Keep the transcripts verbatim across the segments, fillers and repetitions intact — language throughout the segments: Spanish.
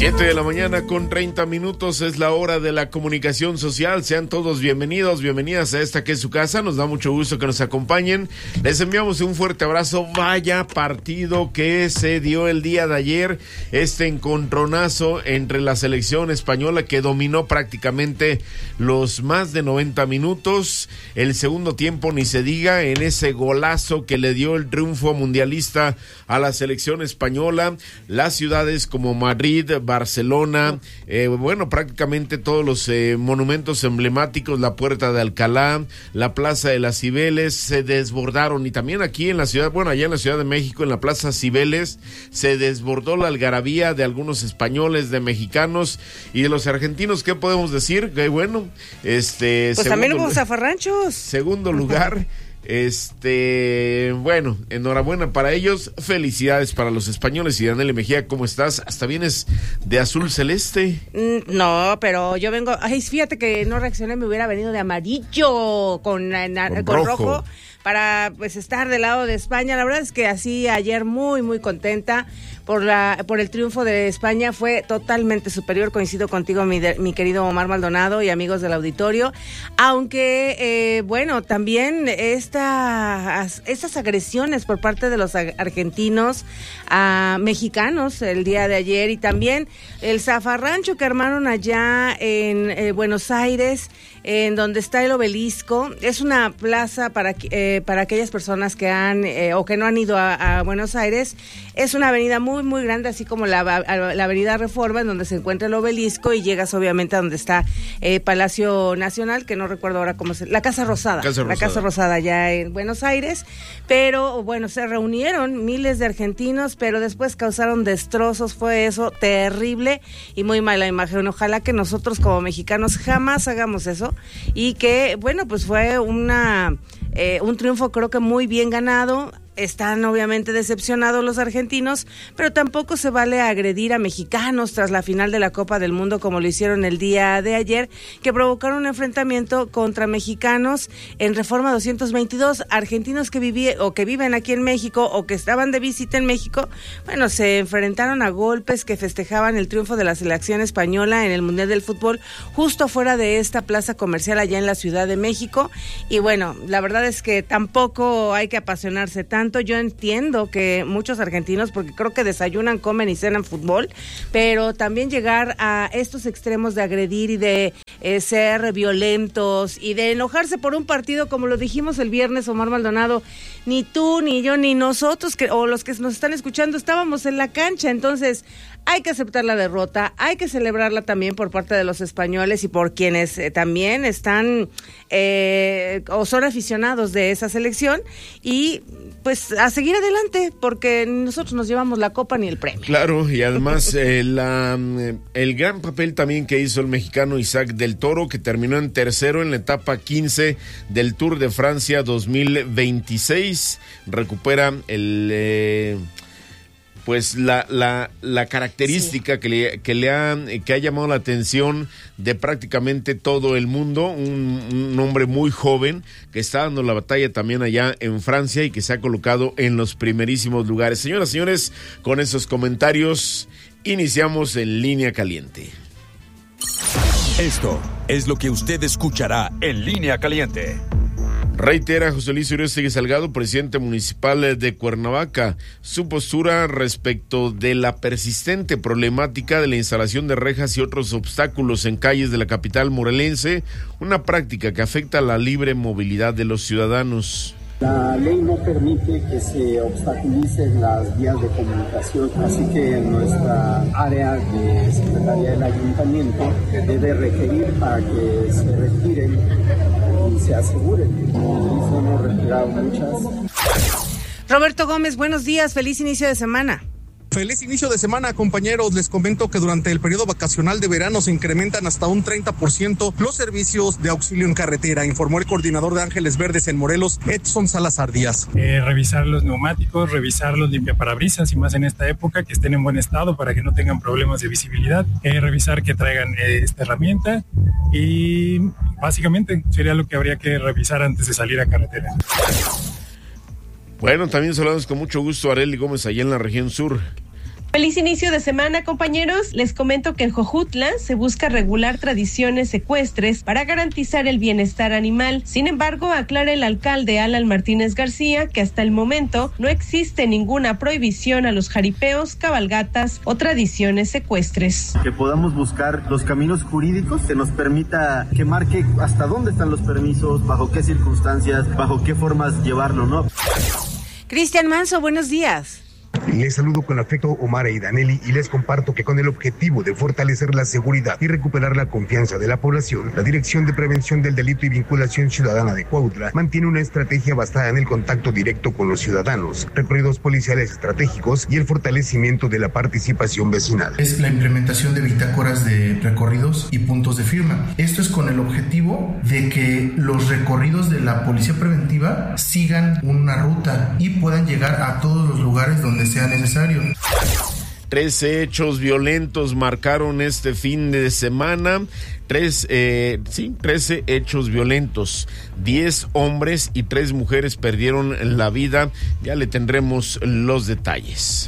siete de la mañana con treinta minutos es la hora de la comunicación social. Sean todos bienvenidos, bienvenidas a esta que es su casa. Nos da mucho gusto que nos acompañen. Les enviamos un fuerte abrazo. Vaya partido que se dio el día de ayer. Este encontronazo entre la selección española que dominó prácticamente los más de noventa minutos. El segundo tiempo ni se diga, en ese golazo que le dio el triunfo mundialista a la selección española. Las ciudades como Madrid, Barcelona, eh, bueno, prácticamente todos los eh, monumentos emblemáticos, la Puerta de Alcalá, la Plaza de las Cibeles, se desbordaron. Y también aquí en la ciudad, bueno, allá en la Ciudad de México, en la Plaza Cibeles, se desbordó la algarabía de algunos españoles, de mexicanos y de los argentinos. ¿Qué podemos decir? Que bueno, este... Pues también hubo zafarranchos. Segundo lugar... Este, bueno, enhorabuena para ellos, felicidades para los españoles. Y Daniela Mejía, ¿cómo estás? Hasta vienes de azul celeste. No, pero yo vengo, ay, fíjate que no reaccioné, me hubiera venido de amarillo con, con, con rojo. rojo para pues estar del lado de España. La verdad es que así ayer muy muy contenta por la por el triunfo de España, fue totalmente superior. Coincido contigo, mi, de, mi querido Omar Maldonado y amigos del auditorio, aunque eh, bueno, también estas estas agresiones por parte de los argentinos a mexicanos el día de ayer, y también el zafarrancho que armaron allá en eh, Buenos Aires, en donde está el Obelisco. Es una plaza para eh, para aquellas personas que han eh, o que no han ido a, a Buenos Aires. Es una avenida muy muy grande, así como la, la avenida Reforma, en donde se encuentra el Obelisco, y llegas obviamente a donde está eh, Palacio Nacional, que no recuerdo ahora cómo se... La Casa Rosada, Casa Rosada. La Casa Rosada allá en Buenos Aires. Pero bueno, se reunieron miles de argentinos, pero después causaron destrozos. Fue eso terrible y muy mala imagen. Ojalá que nosotros como mexicanos jamás hagamos eso, y que bueno, pues fue una eh, un triunfo creo que muy bien ganado. Están obviamente decepcionados los argentinos, pero tampoco se vale agredir a mexicanos tras la final de la Copa del Mundo, como lo hicieron el día de ayer, que provocaron un enfrentamiento contra mexicanos en Reforma doscientos veintidós. Argentinos que vivían o que viven aquí en México o que estaban de visita en México, bueno, se enfrentaron a golpes que festejaban el triunfo de la selección española en el Mundial del Fútbol, justo afuera de esta plaza comercial allá en la Ciudad de México. Y bueno, la verdad es que tampoco hay que apasionarse tanto. Yo entiendo que muchos argentinos, porque creo que desayunan, comen y cenan fútbol, pero también llegar a estos extremos de agredir y de eh, ser violentos y de enojarse por un partido, como lo dijimos el viernes, Omar Maldonado, ni tú, ni yo, ni nosotros, que, o los que nos están escuchando, estábamos en la cancha. Entonces hay que aceptar la derrota, hay que celebrarla también por parte de los españoles y por quienes eh, también están eh, o son aficionados de esa selección, y pues a seguir adelante, porque nosotros nos llevamos la copa ni el premio. Claro, y además eh, la, el gran papel también que hizo el mexicano Isaac del Toro, que terminó en tercero en la etapa quince del Tour de Francia dos mil veintiséis, recupera el... Eh, pues la la la característica sí. que le que le ha que ha llamado la atención de prácticamente todo el mundo, un, un hombre muy joven que está dando la batalla también allá en Francia y que se ha colocado en los primerísimos lugares. Señoras y señores, con esos comentarios iniciamos en Línea Caliente. Esto es lo que usted escuchará en Línea Caliente. Reitera José Luis Uriostegui Salgado, presidente municipal de Cuernavaca, su postura respecto de la persistente problemática de la instalación de rejas y otros obstáculos en calles de la capital morelense, una práctica que afecta la libre movilidad de los ciudadanos. La ley no permite que se obstaculicen las vías de comunicación, así que nuestra área de Secretaría del Ayuntamiento debe requerir para que se retiren y se aseguren que no hemos retirado muchas. Roberto Gómez, buenos días, feliz inicio de semana. Feliz inicio de semana, compañeros. Les comento que durante el periodo vacacional de verano se incrementan hasta un treinta por ciento los servicios de auxilio en carretera, informó el coordinador de Ángeles Verdes en Morelos, Edson Salazar Díaz. Eh, revisar los neumáticos, revisar los limpiaparabrisas, y más en esta época, que estén en buen estado para que no tengan problemas de visibilidad, eh, revisar que traigan eh, esta herramienta, y básicamente sería lo que habría que revisar antes de salir a carretera. Bueno, también saludamos con mucho gusto a Arely Gómez allá en la región sur. Feliz inicio de semana, compañeros. Les comento que en Jojutla se busca regular tradiciones ecuestres para garantizar el bienestar animal. Sin embargo, aclara el alcalde Alan Martínez García que hasta el momento no existe ninguna prohibición a los jaripeos, cabalgatas o tradiciones ecuestres. Que podamos buscar los caminos jurídicos que nos permita que marque hasta dónde están los permisos, bajo qué circunstancias, bajo qué formas llevarlo, ¿no? Cristian Manso, buenos días. Les saludo con afecto Omar e Idaneli y les comparto que con el objetivo de fortalecer la seguridad y recuperar la confianza de la población, la Dirección de Prevención del Delito y Vinculación Ciudadana de Cuautla mantiene una estrategia basada en el contacto directo con los ciudadanos, recorridos policiales estratégicos y el fortalecimiento de la participación vecinal. Es la implementación de bitácoras de recorridos y puntos de firma. Esto es con el objetivo de que los recorridos de la policía preventiva sigan una ruta y puedan llegar a todos los lugares donde sea necesario. Trece hechos violentos marcaron este fin de semana. Tres, eh, sí, trece hechos violentos. Diez hombres y tres mujeres perdieron la vida. Ya le tendremos los detalles.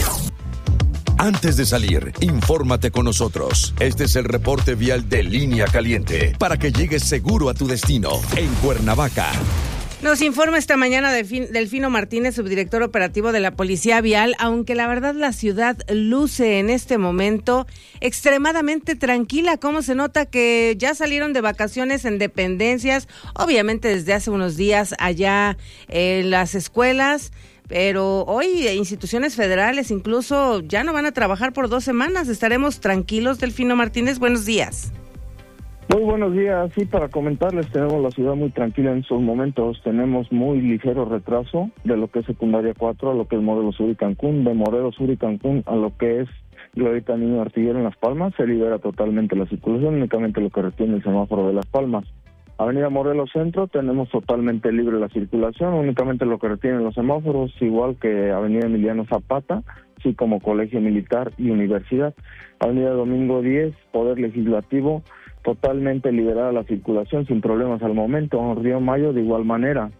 Antes de salir, infórmate con nosotros. Este es el reporte vial de Línea Caliente para que llegues seguro a tu destino en Cuernavaca. Nos informa esta mañana Delfino Martínez, subdirector operativo de la Policía Vial, aunque la verdad la ciudad luce en este momento extremadamente tranquila. ¿Cómo se nota que ya salieron de vacaciones en dependencias? Obviamente desde hace unos días allá en las escuelas, pero hoy instituciones federales incluso ya no van a trabajar por dos semanas. ¿Estaremos tranquilos, Delfino Martínez? Buenos días. Muy buenos días, sí, para comentarles, tenemos la ciudad muy tranquila en estos momentos, tenemos muy ligero retraso de lo que es secundaria cuatro a lo que es Morelos Sur y Cancún, de Morelos Sur y Cancún a lo que es Glorieta Niño Artillero en Las Palmas, se libera totalmente la circulación, únicamente lo que retiene el semáforo de Las Palmas. Avenida Morelos Centro tenemos totalmente libre la circulación, únicamente lo que retienen los semáforos, igual que Avenida Emiliano Zapata, así como Colegio Militar y Universidad. Avenida Domingo diez, Poder Legislativo, totalmente liberada la circulación sin problemas al momento. Río Mayo de igual manera.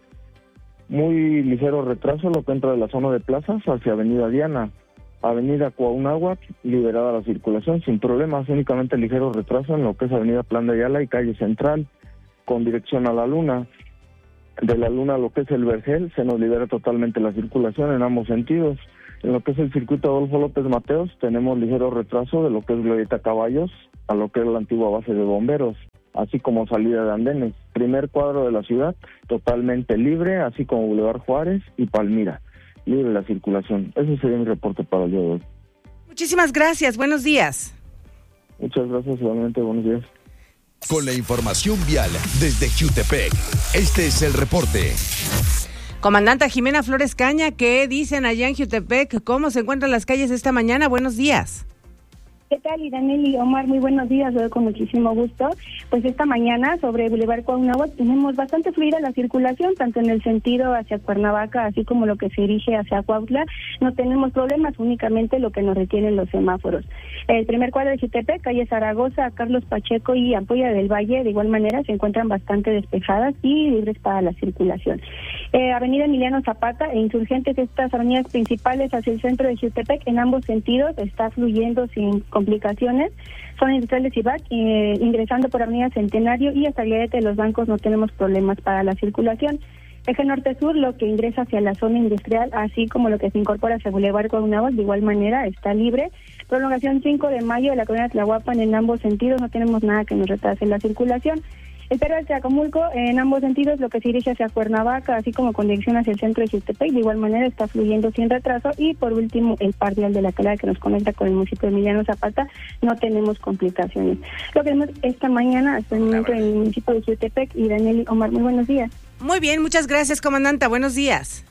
Muy ligero retraso lo que entra de la zona de plazas hacia Avenida Diana. Avenida Cuauhnáhuac, liberada la circulación sin problemas, únicamente ligero retraso en lo que es Avenida Plan de Ayala y Calle Central, con dirección a la Luna. De la Luna a lo que es el Vergel, se nos libera totalmente la circulación en ambos sentidos. En lo que es el circuito Adolfo López Mateos, tenemos ligero retraso de lo que es Glorieta Caballos a lo que es la antigua base de bomberos, así como salida de andenes. Primer cuadro de la ciudad, totalmente libre, así como Boulevard Juárez y Palmira. Libre la circulación. Ese sería mi reporte para el día de hoy. Muchísimas gracias, buenos días. Muchas gracias, igualmente, buenos días. Con la información vial desde Jutepec, este es el reporte. Comandanta Jimena Flores Caña, ¿qué dicen allá en Jutepec? ¿Cómo se encuentran las calles esta mañana? Buenos días. ¿Qué tal, Idanel y Omar? Muy buenos días, lo veo con muchísimo gusto. Pues esta mañana sobre Boulevard Cuauhnáhuac tenemos bastante fluida la circulación, tanto en el sentido hacia Cuernavaca, así como lo que se dirige hacia Cuautla. No tenemos problemas, únicamente lo que nos retienen los semáforos. El primer cuadro de Jutepec, calle Zaragoza, Carlos Pacheco y Ampolla del Valle, de igual manera se encuentran bastante despejadas y libres para la circulación. Eh, Avenida Emiliano Zapata e Insurgentes, estas avenidas principales hacia el centro de Jutepec, en ambos sentidos está fluyendo sin complicaciones. Zona industrial de Cibac, eh, ingresando por Avenida Centenario y hasta Glorieta de los Bancos no tenemos problemas para la circulación. Eje norte-sur, lo que ingresa hacia la zona industrial, así como lo que se incorpora hacia Boulevard Cuauhnáhuac, de igual manera está libre. Prolongación cinco de mayo de la colonia Tlahuapan, en ambos sentidos no tenemos nada que nos retrase la circulación. El perro de Tlacomulco, en ambos sentidos, lo que se dirige hacia Cuernavaca, así como con dirección hacia el centro de Jutepec, de igual manera está fluyendo sin retraso. Y por último, el par vial de la Calera que nos conecta con el municipio de Emiliano Zapata, no tenemos complicaciones. Lo que vemos esta mañana hasta el momento en el municipio de Jutepec. Y Daniel Omar, muy buenos días. Muy bien, muchas gracias, comandanta. Buenos días.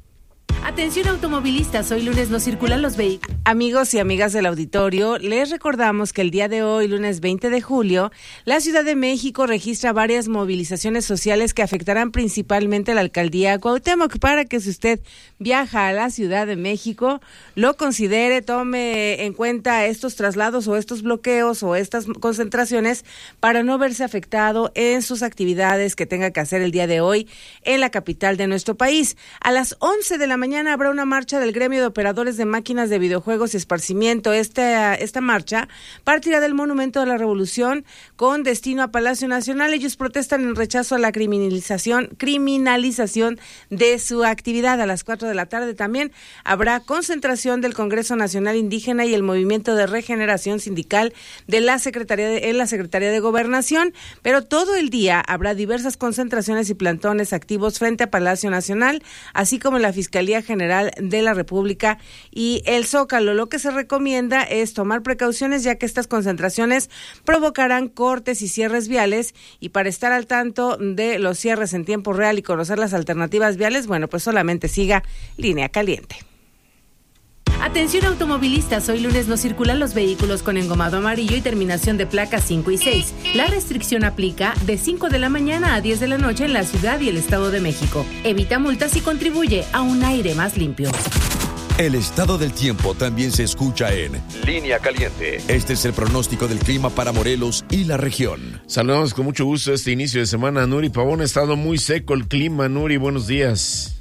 Atención automovilistas, hoy lunes no circulan los vehículos. Amigos y amigas del auditorio, les recordamos que el día de hoy, lunes veinte de julio, la Ciudad de México registra varias movilizaciones sociales que afectarán principalmente a la alcaldía Cuauhtémoc, para que si usted viaja a la Ciudad de México, lo considere, tome en cuenta estos traslados o estos bloqueos o estas concentraciones para no verse afectado en sus actividades que tenga que hacer el día de hoy en la capital de nuestro país. A las once de la mañana mañana habrá una marcha del Gremio de Operadores de Máquinas de Videojuegos y Esparcimiento. Esta, esta marcha partirá del Monumento de la Revolución con destino a Palacio Nacional. Ellos protestan en rechazo a la criminalización, criminalización de su actividad. A las cuatro de la tarde también habrá concentración del Congreso Nacional Indígena y el Movimiento de Regeneración Sindical de la Secretaría de, en la Secretaría de Gobernación, pero todo el día habrá diversas concentraciones y plantones activos frente a Palacio Nacional, así como la Fiscalía General de la República y el Zócalo. Lo que se recomienda es tomar precauciones, ya que estas concentraciones provocarán cortes y cierres viales, y para estar al tanto de los cierres en tiempo real y conocer las alternativas viales, bueno, pues solamente siga Línea Caliente. Atención automovilistas, hoy lunes no circulan los vehículos con engomado amarillo y terminación de placas cinco y seis. La restricción aplica de cinco de la mañana a diez de la noche en la ciudad y el Estado de México. Evita multas y contribuye a un aire más limpio. El estado del tiempo también se escucha en Línea Caliente. Este es el pronóstico del clima para Morelos y la región. Saludamos con mucho gusto este inicio de semana. Nuri Pavón, ha estado muy seco el clima. Nuri, buenos días.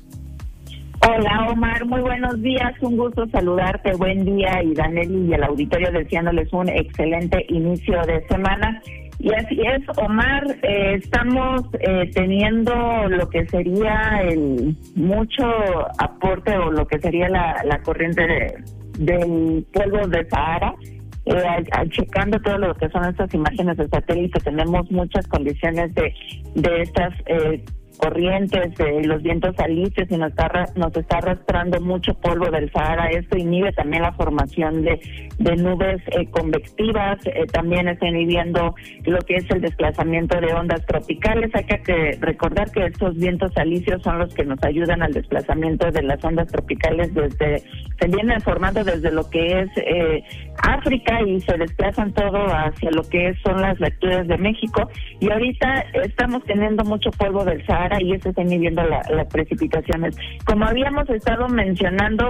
Hola Omar, muy buenos días, un gusto saludarte, buen día, y Danelli y el auditorio deseándoles un excelente inicio de semana. Y así es, Omar, eh, estamos eh, teniendo lo que sería el mucho aporte o lo que sería la, la corriente de, del polvo de Sahara. Eh, al, al checando todo lo que son estas imágenes de satélite, tenemos muchas condiciones de, de estas eh, corrientes, de los vientos alisios, y nos está, nos está arrastrando mucho polvo del Sahara. Esto inhibe también la formación de, de nubes eh, convectivas, eh, también está inhibiendo lo que es el desplazamiento de ondas tropicales. Hay que recordar que estos vientos alisios son los que nos ayudan al desplazamiento de las ondas tropicales, desde se vienen formando desde lo que es eh, África y se desplazan todo hacia lo que es, son las latitudes de México, y ahorita estamos teniendo mucho polvo del Sahara y eso está inhibiendo la, las precipitaciones. Como habíamos estado mencionando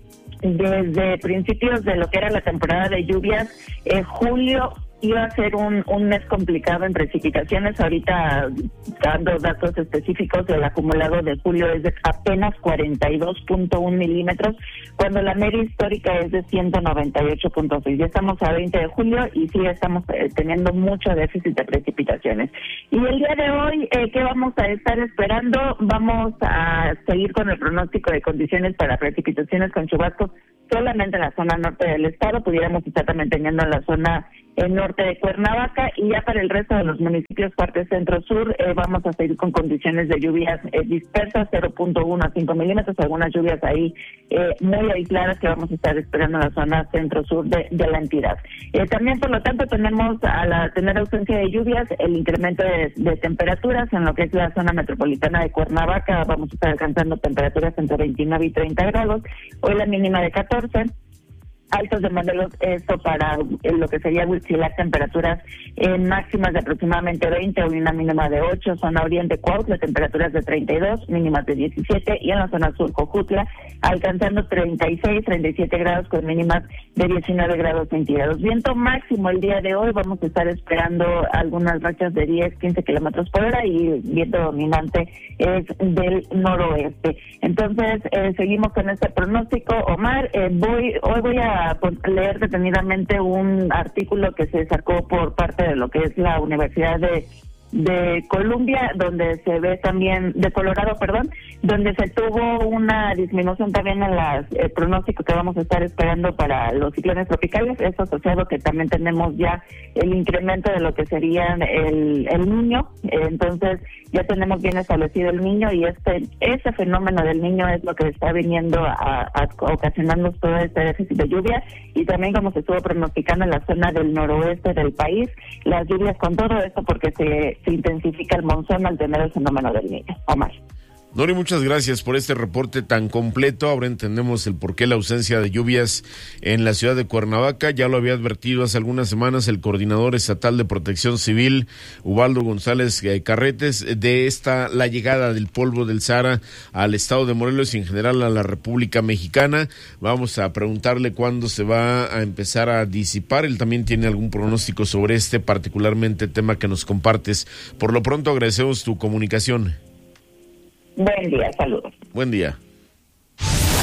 desde principios de lo que era la temporada de lluvias, eh, julio iba a ser un, un mes complicado en precipitaciones. Ahorita, dando datos específicos, el acumulado de julio es de apenas cuarenta y dos punto uno milímetros, cuando la media histórica es de ciento noventa y ocho punto seis. Ya estamos a veinte de julio y sí estamos eh, teniendo mucho déficit de precipitaciones. Y el día de hoy, eh, ¿qué vamos a estar esperando? Vamos a seguir con el pronóstico de condiciones para precipitaciones con chubascos solamente en la zona norte del estado. Pudiéramos estar también teniendo en la zona el norte de Cuernavaca, y ya para el resto de los municipios parte centro-sur eh, vamos a seguir con condiciones de lluvias eh, dispersas, cero punto uno a cinco milímetros, algunas lluvias ahí eh, muy aisladas que vamos a estar esperando en la zona centro-sur de, de la entidad. Eh, también, por lo tanto, tenemos, a la tener ausencia de lluvias, el incremento de, de temperaturas en lo que es la zona metropolitana de Cuernavaca. Vamos a estar alcanzando temperaturas entre veintinueve y treinta grados, hoy la mínima de catorce. Altos de Morelos, esto para eh, lo que sería Huitzilac, temperaturas eh, máximas de aproximadamente veinte, o una mínima de ocho. Zona Oriente, Cuautla, temperaturas de treinta y dos, mínimas de diecisiete, y en la zona sur, Cojutla, alcanzando treinta y seis, treinta y siete grados con mínimas de diecinueve grados centígrados. Viento máximo el día de hoy, vamos a estar esperando algunas rachas de diez, quince kilómetros por hora, y viento dominante es del noroeste. Entonces, eh, seguimos con este pronóstico, Omar. Eh, voy, hoy voy a A leer detenidamente un artículo que se sacó por parte de lo que es la Universidad de de Columbia, donde se ve también, de Colorado, perdón, donde se tuvo una disminución también en las eh, pronósticos que vamos a estar esperando para los ciclones tropicales. Esto asociado que también tenemos ya el incremento de lo que sería el, el Niño. Eh, entonces ya tenemos bien establecido el Niño, y este ese fenómeno del Niño es lo que está viniendo a, a ocasionarnos todo este déficit de lluvia, y también como se estuvo pronosticando en la zona del noroeste del país, las lluvias con todo esto porque se se intensifica el monzón al tener el fenómeno del Niño. Omar. Nori, muchas gracias por este reporte tan completo. Ahora entendemos el porqué la ausencia de lluvias en la ciudad de Cuernavaca. Ya lo había advertido hace algunas semanas el coordinador estatal de Protección Civil, Ubaldo González Carretes, de esta la llegada del polvo del Sahara al estado de Morelos y en general a la República Mexicana. Vamos a preguntarle cuándo se va a empezar a disipar. Él también tiene algún pronóstico sobre este particularmente tema que nos compartes. Por lo pronto agradecemos tu comunicación. Buen día, saludos. Buen día.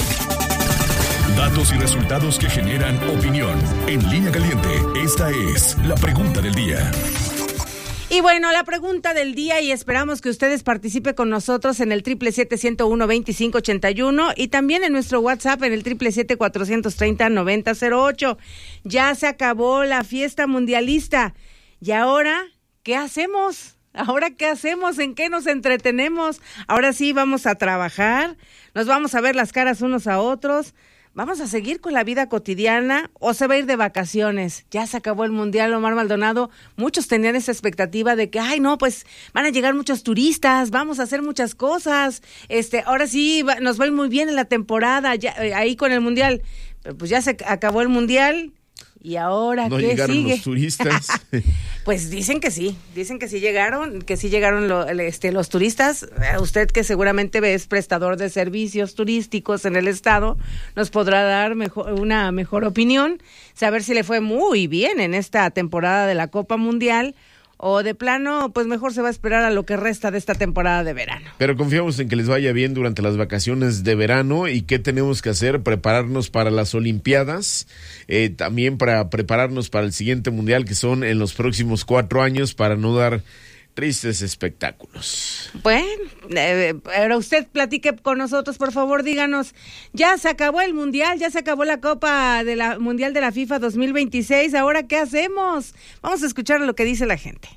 Datos y resultados que generan opinión. En Línea Caliente, esta es la pregunta del día. Y bueno, la pregunta del día, y esperamos que ustedes participen con nosotros en el triple siete, ciento uno, veinticinco ochenta y uno y también en nuestro WhatsApp en el triple siete, cuatrocientos treinta, noventa cero ocho. Ya se acabó la fiesta mundialista. ¿Y ahora qué hacemos? ¿Ahora qué hacemos? ¿En qué nos entretenemos? Ahora sí vamos a trabajar, nos vamos a ver las caras unos a otros. ¿Vamos a seguir con la vida cotidiana o se va a ir de vacaciones? Ya se acabó el Mundial, Omar Maldonado. Muchos tenían esa expectativa de que, ay, no, pues van a llegar muchos turistas, vamos a hacer muchas cosas. Este, ahora sí, va, nos va a ir muy bien en la temporada, ya, eh, ahí con el Mundial. Pero pues ya se acabó el Mundial. ¿Y ahora no qué llegaron sigue? Los turistas. Pues dicen que sí, dicen que sí llegaron, que sí llegaron lo, este, los turistas. Usted que seguramente es prestador de servicios turísticos en el estado, nos podrá dar mejor, una mejor opinión, saber si le fue muy bien en esta temporada de la Copa Mundial o de plano, pues mejor se va a esperar a lo que resta de esta temporada de verano. Pero confiamos en que les vaya bien durante las vacaciones de verano. ¿Y qué tenemos que hacer? Prepararnos para las Olimpiadas, eh, también para prepararnos para el siguiente Mundial, que son en los próximos cuatro años, para no dar tristes espectáculos. Bueno, eh, pero usted platique con nosotros, por favor, díganos, ya se acabó el Mundial, ya se acabó la Copa de la Mundial de la FIFA dos mil veintiséis, ¿ahora qué hacemos? Vamos a escuchar lo que dice la gente.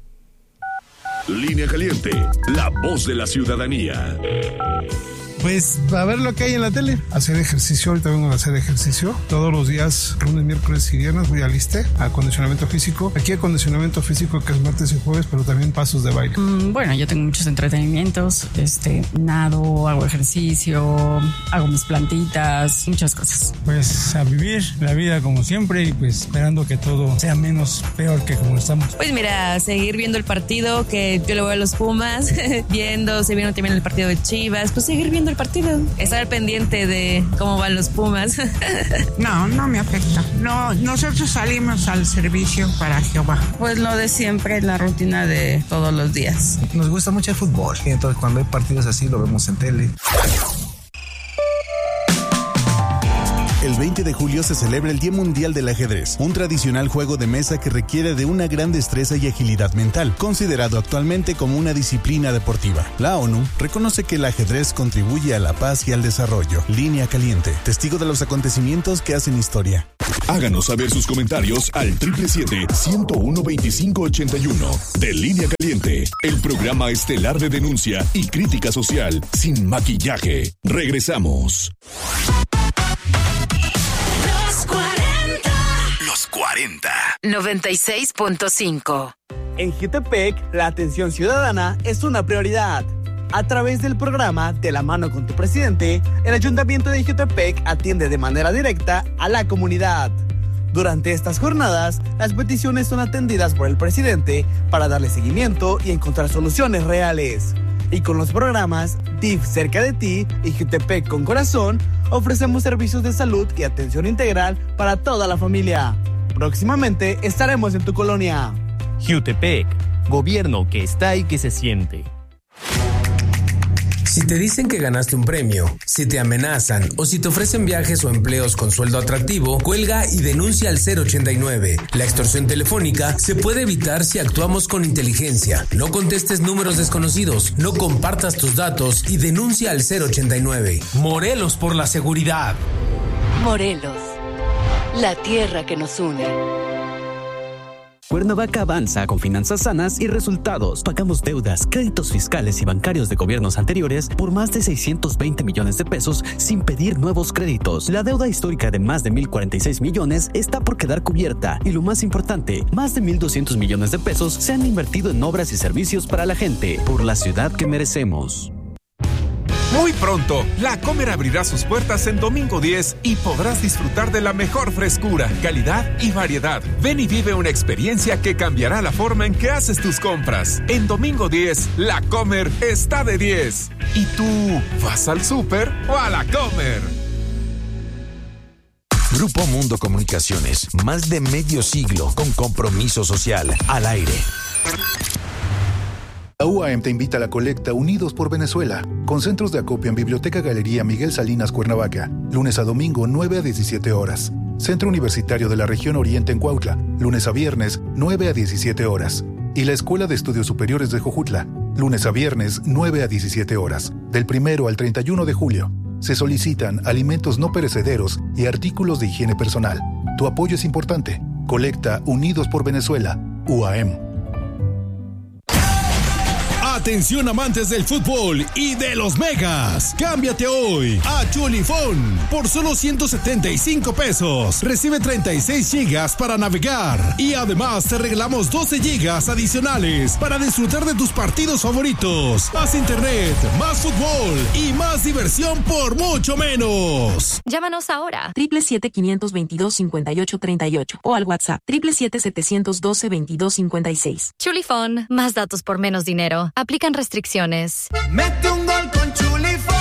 Línea Caliente, la voz de la ciudadanía. Pues a ver lo que hay en la tele. Hacer ejercicio, ahorita vengo a hacer ejercicio. Todos los días, lunes, miércoles y viernes voy al ISSSTE, a acondicionamiento físico. Aquí acondicionamiento físico que es martes y jueves, pero también pasos de baile. Mm, bueno, yo tengo muchos entretenimientos. Este, nado, hago ejercicio, hago mis plantitas, muchas cosas. Pues a vivir la vida como siempre y pues esperando que todo sea menos peor que como estamos. Pues mira, seguir viendo el partido, que yo le voy a los Pumas, viendo, se viene también el partido de Chivas, pues seguir viendo el partido, estar pendiente de cómo van los Pumas. No, no me afecta. No, nosotros salimos al servicio para Jehová. Pues lo de siempre, la rutina de todos los días. Nos gusta mucho el fútbol, entonces cuando hay partidos así lo vemos en tele. El veinte de julio se celebra el Día Mundial del Ajedrez, un tradicional juego de mesa que requiere de una gran destreza y agilidad mental, considerado actualmente como una disciplina deportiva. La ONU reconoce que el ajedrez contribuye a la paz y al desarrollo. Línea Caliente, testigo de los acontecimientos que hacen historia. Háganos saber sus comentarios al triple siete, ciento uno, veinticinco ochenta y uno. De Línea Caliente, el programa estelar de denuncia y crítica social sin maquillaje. Regresamos. cuarenta. noventa y seis punto cinco. En Jutepec, la atención ciudadana es una prioridad. A través del programa De la mano con tu presidente, el Ayuntamiento de Jutepec atiende de manera directa a la comunidad. Durante estas jornadas, las peticiones son atendidas por el presidente para darle seguimiento y encontrar soluciones reales. Y con los programas D I F cerca de ti y Jutepec con corazón, ofrecemos servicios de salud y atención integral para toda la familia. Próximamente estaremos en tu colonia. Jutepec, gobierno que está y que se siente. Si te dicen que ganaste un premio, si te amenazan o si te ofrecen viajes o empleos con sueldo atractivo, cuelga y denuncia al cero ochenta y nueve. La extorsión telefónica se puede evitar si actuamos con inteligencia. No contestes números desconocidos, no compartas tus datos y denuncia al cero ochenta y nueve. Morelos por la seguridad. Morelos, la tierra que nos une. Cuernavaca avanza con finanzas sanas y resultados. Pagamos deudas, créditos fiscales y bancarios de gobiernos anteriores por más de seiscientos veinte millones de pesos sin pedir nuevos créditos. La deuda histórica de más de mil cuarenta y seis millones está por quedar cubierta. Y lo más importante, más de mil doscientos millones de pesos se han invertido en obras y servicios para la gente, por la ciudad que merecemos. Muy pronto, La Comer abrirá sus puertas en Domingo diez y podrás disfrutar de la mejor frescura, calidad y variedad. Ven y vive una experiencia que cambiará la forma en que haces tus compras. En Domingo diez, La Comer está de diez. ¿Y tú vas al súper o a La Comer? Grupo Mundo Comunicaciones, más de medio siglo con compromiso social, al aire. La U A M te invita a la colecta Unidos por Venezuela, con centros de acopio en Biblioteca Galería Miguel Salinas, Cuernavaca, lunes a domingo nueve a diecisiete horas. Centro Universitario de la Región Oriente en Cuautla, lunes a viernes nueve a diecisiete horas. Y la Escuela de Estudios Superiores de Jojutla, lunes a viernes nueve a diecisiete horas, del primero al treinta y uno de julio. Se solicitan alimentos no perecederos y artículos de higiene personal. Tu apoyo es importante. Colecta Unidos por Venezuela, U A M. Atención amantes del fútbol y de los megas. Cámbiate hoy a Chulifón por solo ciento setenta y cinco pesos. Recibe treinta y seis gigas para navegar y además te regalamos doce gigas adicionales para disfrutar de tus partidos favoritos. Más internet, más fútbol y más diversión por mucho menos. Llámanos ahora triple siete quinientos veintidós cincuenta y ocho treinta y ocho o al WhatsApp triple siete setecientos doce veintidós cincuenta y seis. Chulifón, más datos por menos dinero. Aplican restricciones. Mete un gol con Chulifón.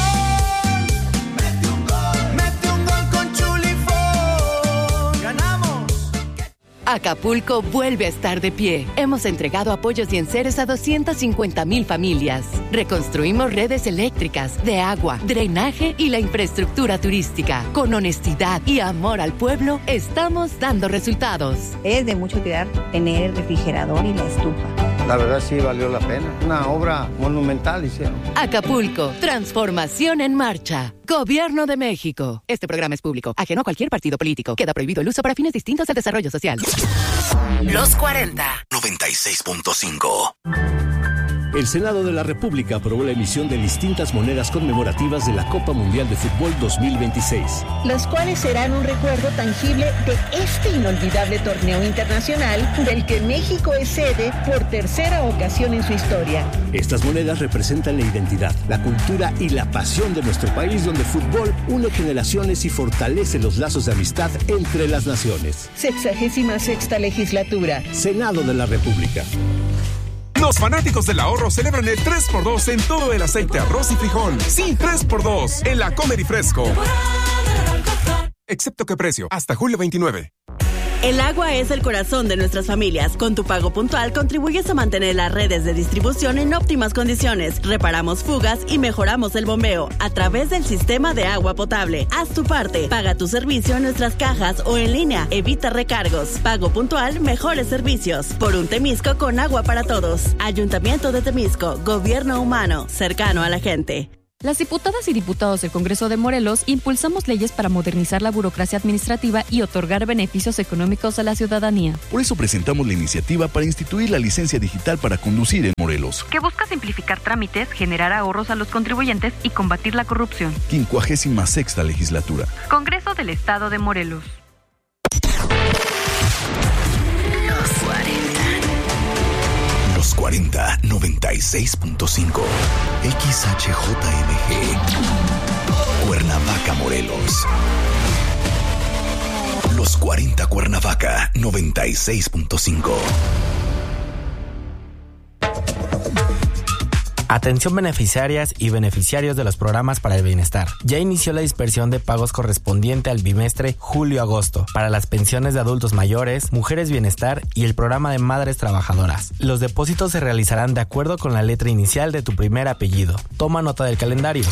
Mete un gol, mete un gol con Chulifón. ¡Ganamos! Acapulco vuelve a estar de pie. Hemos entregado apoyos y enseres a doscientas cincuenta mil familias. Reconstruimos redes eléctricas, de agua, drenaje y la infraestructura turística. Con honestidad y amor al pueblo, estamos dando resultados. Es de mucho cuidar tener el refrigerador y la estufa. La verdad sí valió la pena. Una obra monumental hicieron. Acapulco, transformación en marcha. Gobierno de México. Este programa es público, ajeno a cualquier partido político. Queda prohibido el uso para fines distintos al desarrollo social. Los cuarenta. noventa y seis punto cinco. El Senado de la República aprobó la emisión de distintas monedas conmemorativas de la Copa Mundial de Fútbol dos mil veintiséis. Las cuales serán un recuerdo tangible de este inolvidable torneo internacional del que México es sede por tercera ocasión en su historia. Estas monedas representan la identidad, la cultura y la pasión de nuestro país, donde el fútbol une generaciones y fortalece los lazos de amistad entre las naciones. Sexagésima sexta legislatura. Senado de la República. Los fanáticos del ahorro celebran el tres por dos en todo el aceite, arroz y frijol. Sí, tres por dos en la Comer y Fresco. Excepto que precio, hasta julio veintinueve. El agua es el corazón de nuestras familias. Con tu pago puntual contribuyes a mantener las redes de distribución en óptimas condiciones. Reparamos fugas y mejoramos el bombeo a través del sistema de agua potable. Haz tu parte. Paga tu servicio en nuestras cajas o en línea. Evita recargos. Pago puntual, mejores servicios. Por un Temisco con agua para todos. Ayuntamiento de Temisco. Gobierno humano. Cercano a la gente. Las diputadas y diputados del Congreso de Morelos impulsamos leyes para modernizar la burocracia administrativa y otorgar beneficios económicos a la ciudadanía. Por eso presentamos la iniciativa para instituir la licencia digital para conducir en Morelos, que busca simplificar trámites, generar ahorros a los contribuyentes y combatir la corrupción. quincuagésima sexta legislatura. Congreso del Estado de Morelos. Los cuarenta, noventa y seis punto cinco. X H J M G. Cuernavaca, Morelos. Los cuarenta Cuernavaca, noventa y seis punto cinco. Atención beneficiarias y beneficiarios de los programas para el bienestar. Ya inició la dispersión de pagos correspondiente al bimestre julio-agosto para las pensiones de adultos mayores, mujeres bienestar y el programa de madres trabajadoras. Los depósitos se realizarán de acuerdo con la letra inicial de tu primer apellido. Toma nota del calendario.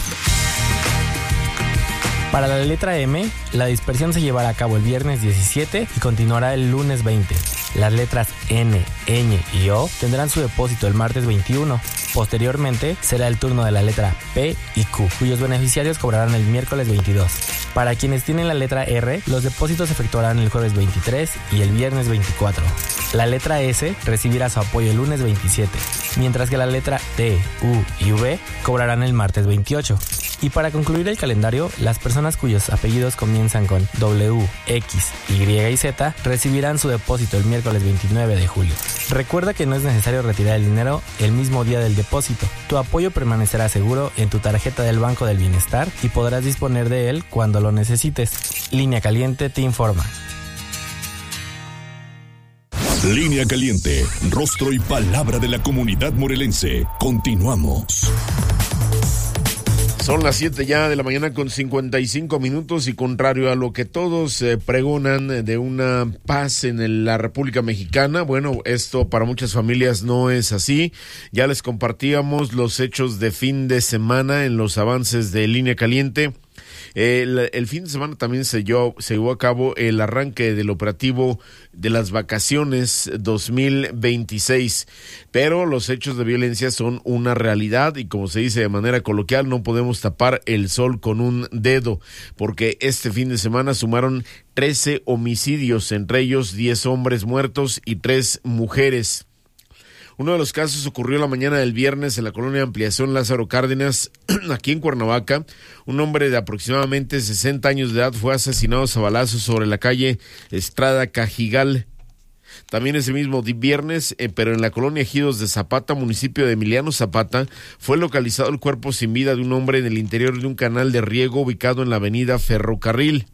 Para la letra M, la dispersión se llevará a cabo el viernes diecisiete y continuará el lunes veinte. Las letras N, Ñ y O tendrán su depósito el martes veintiuno. Posteriormente, será el turno de la letra P y Q, cuyos beneficiarios cobrarán el miércoles veintidós. Para quienes tienen la letra R, los depósitos se efectuarán el jueves veintitrés y el viernes veinticuatro. La letra S recibirá su apoyo el lunes veintisiete, mientras que la letra T, U y V cobrarán el martes veintiocho. Y para concluir el calendario, las personas cuyos apellidos comienzan con W, X, Y y Z recibirán su depósito el miércoles veintinueve de julio. Recuerda que no es necesario retirar el dinero el mismo día del depósito. Tu apoyo permanecerá seguro en tu tarjeta del Banco del Bienestar y podrás disponer de él cuando lo necesites. Línea Caliente te informa. Línea Caliente, rostro y palabra de la comunidad morelense. Continuamos. Son las siete ya de la mañana con cincuenta y cinco minutos y contrario a lo que todos eh, pregonan de una paz en el, la República Mexicana, bueno, esto para muchas familias no es así. Ya les compartíamos los hechos de fin de semana en los avances de Línea Caliente. El, el fin de semana también se, llevó, se llevó a cabo el arranque del operativo de las vacaciones dos mil veintiséis, pero los hechos de violencia son una realidad y, como se dice de manera coloquial, no podemos tapar el sol con un dedo, porque este fin de semana sumaron trece homicidios, entre ellos diez hombres muertos y tres mujeres. Uno de los casos ocurrió la mañana del viernes en la colonia Ampliación Lázaro Cárdenas, aquí en Cuernavaca. Un hombre de aproximadamente sesenta años de edad fue asesinado a balazos sobre la calle Estrada Cajigal. También ese mismo viernes, eh, pero en la colonia Ejidos de Zapata, municipio de Emiliano Zapata, fue localizado el cuerpo sin vida de un hombre en el interior de un canal de riego ubicado en la avenida Ferrocarril.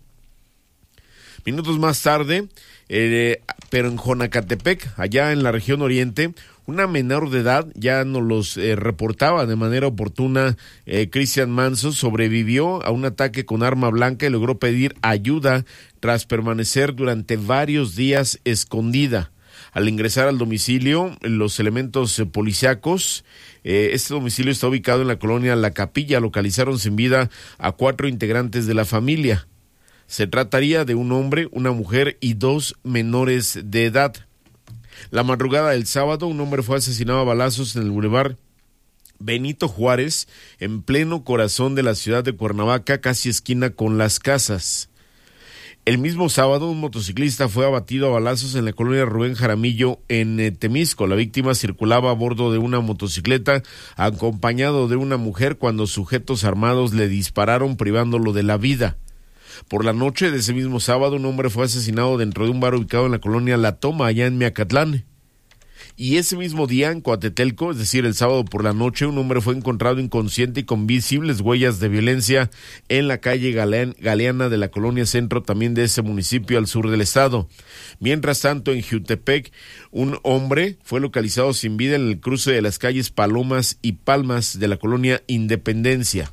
Minutos más tarde, eh, pero en Jonacatepec, allá en la región oriente, una menor de edad, ya nos los eh, reportaba de manera oportuna eh, Cristian Manso, sobrevivió a un ataque con arma blanca y logró pedir ayuda tras permanecer durante varios días escondida. Al ingresar al domicilio, los elementos eh, policíacos, eh, este domicilio está ubicado en la colonia La Capilla, localizaron sin vida a cuatro integrantes de la familia. Se trataría de un hombre, una mujer y dos menores de edad. La madrugada del sábado, un hombre fue asesinado a balazos en el bulevar Benito Juárez, en pleno corazón de la ciudad de Cuernavaca, casi esquina con Las Casas. El mismo sábado, un motociclista fue abatido a balazos en la colonia Rubén Jaramillo, en eh, Temisco. La víctima circulaba a bordo de una motocicleta, acompañado de una mujer, cuando sujetos armados le dispararon, privándolo de la vida. Por la noche de ese mismo sábado, un hombre fue asesinado dentro de un bar ubicado en la colonia La Toma, allá en Miacatlán. Y ese mismo día, en Coatetelco, es decir, el sábado por la noche, un hombre fue encontrado inconsciente y con visibles huellas de violencia en la calle Galean, Galeana de la colonia Centro, también de ese municipio al sur del estado. Mientras tanto, en Jiutepec, un hombre fue localizado sin vida en el cruce de las calles Palomas y Palmas de la colonia Independencia.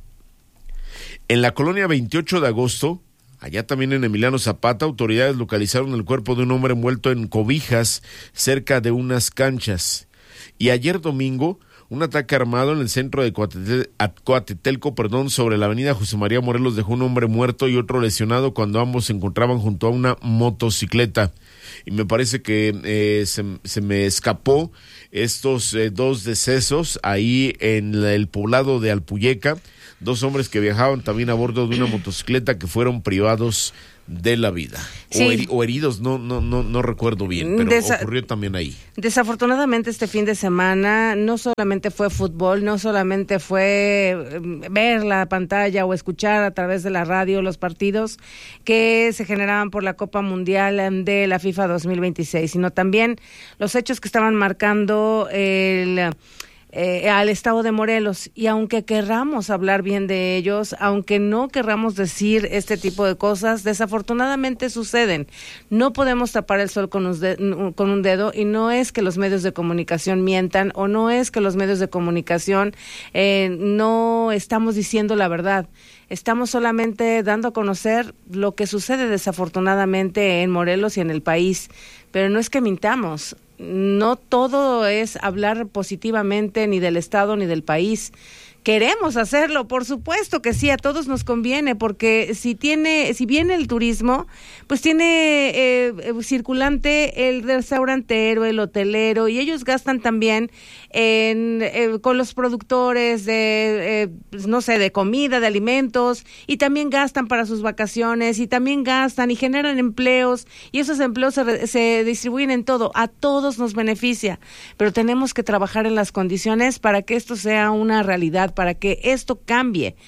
En la colonia veintiocho de agosto, allá también en Emiliano Zapata, autoridades localizaron el cuerpo de un hombre envuelto en cobijas cerca de unas canchas. Y ayer domingo, un ataque armado en el centro de Coatetel, Coatetelco, perdón, sobre la avenida José María Morelos dejó un hombre muerto y otro lesionado cuando ambos se encontraban junto a una motocicleta. Y me parece que eh, se, se me escapó estos eh, dos decesos ahí en la, el poblado de Alpuyeca. Dos hombres que viajaban también a bordo de una motocicleta que fueron privados de la vida. Sí. O, heri- o heridos, no, no, no, no recuerdo bien, pero Desa- ocurrió también ahí. Desafortunadamente este fin de semana no solamente fue fútbol, no solamente fue ver la pantalla o escuchar a través de la radio los partidos que se generaban por la Copa Mundial de la FIFA dos mil veintiséis, sino también los hechos que estaban marcando el... Eh, al estado de Morelos, y aunque querramos hablar bien de ellos, aunque no querramos decir este tipo de cosas, desafortunadamente suceden. No podemos tapar el sol con un, de- con un dedo, y no es que los medios de comunicación mientan, o no es que los medios de comunicación eh, no estamos diciendo la verdad. Estamos solamente dando a conocer lo que sucede desafortunadamente en Morelos y en el país, pero no es que mintamos. No todo es hablar positivamente ni del Estado ni del país. Queremos hacerlo, por supuesto que sí, a todos nos conviene, porque si tiene, si viene el turismo, pues tiene eh, circulante el restaurantero, el hotelero, y ellos gastan también en, eh, con los productores de, eh, pues no sé, de comida, de alimentos, y también gastan para sus vacaciones, y también gastan y generan empleos, y esos empleos se, re, se distribuyen en todo. A todos nos beneficia, pero tenemos que trabajar en las condiciones para que esto sea una realidad, para que esto cambie.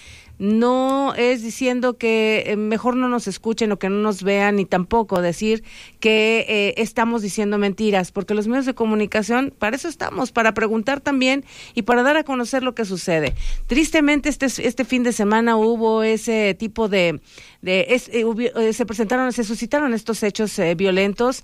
No es diciendo que mejor no nos escuchen o que no nos vean, ni tampoco decir que eh, estamos diciendo mentiras, porque los medios de comunicación, para eso estamos, para preguntar también y para dar a conocer lo que sucede. Tristemente este, este fin de semana hubo ese tipo de, de es, eh, hubi, eh, se presentaron, se suscitaron estos hechos eh, violentos